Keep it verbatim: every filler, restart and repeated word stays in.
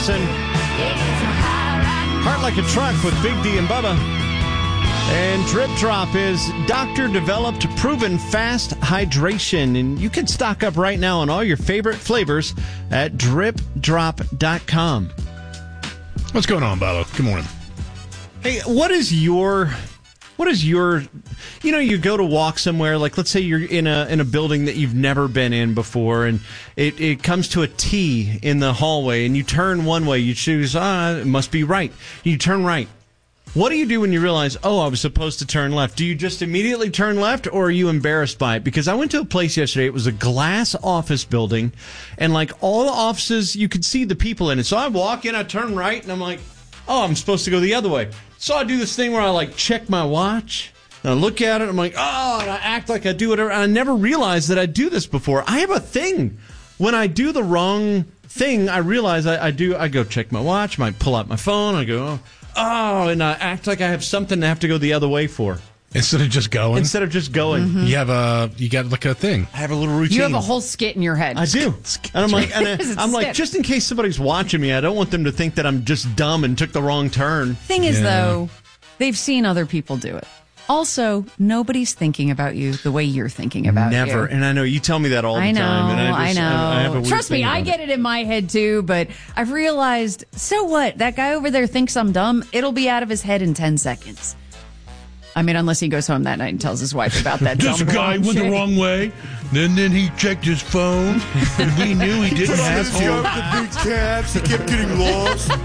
Jackson. Heart Like a Truck with Big D and Bubba. And Drip Drop is doctor-developed, proven fast hydration. And you can stock up right now on all your favorite flavors at drip drop dot com. What's going on, Bubba? Good morning. Hey, what is your... What is your, you know, you go to walk somewhere, like let's say you're in a in a building that you've never been in before, and it, it comes to a T in the hallway, and you turn one way, you choose, ah, it must be right. You turn right. What do you do when you realize, oh, I was supposed to turn left? Do you just immediately turn left, or are you embarrassed by it? Because I went to a place yesterday, it was a glass office building, and like all the offices, you could see the people in it. So I walk in, I turn right, and I'm like, oh, I'm supposed to go the other way. So I do this thing where I, like, check my watch, and I look at it, I'm like, oh, and I act like I do whatever. And I never realized that I do this before. I have a thing. When I do the wrong thing, I realize I, I do, I go check my watch, I might pull out my phone, I go, oh, and I act like I have something to have to go the other way for. Instead of just going? Instead of just going. Mm-hmm. You have a, you got like a thing. I have a little routine. You have a whole skit in your head. I do. And I'm like, and I, I'm like, just in case somebody's watching me, I don't want them to think that I'm just dumb and took the wrong turn. Thing is, Yeah. though, they've seen other people do it. Also, nobody's thinking about you the way you're thinking about Never. you. Never. And I know you tell me that all the I know, time. And I, just, I know. I, I have a weird Trust me, thing I about get it. it in my head too, but I've realized, so what? That guy over there thinks I'm dumb. It'll be out of his head in ten seconds. I mean, unless he goes home that night and tells his wife about that This dumb guy wrong went the shit. wrong way, then then he checked his phone, and we knew he didn't have to. the big caps. He kept getting lost.